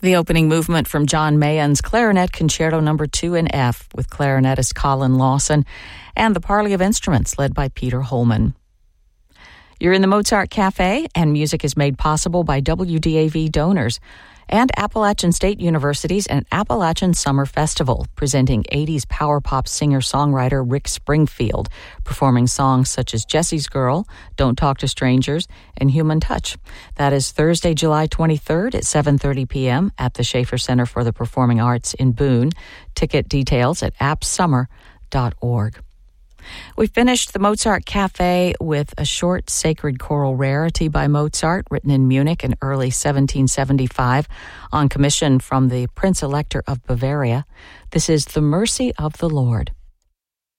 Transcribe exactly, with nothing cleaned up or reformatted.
The opening movement from John Mayon's Clarinet Concerto Number two in F with clarinetist Colin Lawson and the Parley of Instruments led by Peter Holman. You're in the Mozart Cafe, and music is made possible by W D A V donors and Appalachian State University's and Appalachian Summer Festival, presenting eighties power pop singer-songwriter Rick Springfield, performing songs such as Jessie's Girl, Don't Talk to Strangers, and Human Touch. That is Thursday, July twenty-third at seven thirty p.m. at the Schaefer Center for the Performing Arts in Boone. Ticket details at app summer dot org. We finished the Mozart Cafe with a short sacred choral rarity by Mozart, written in Munich in early seventeen seventy-five on commission from the Prince Elector of Bavaria. This is The Mercy of the Lord.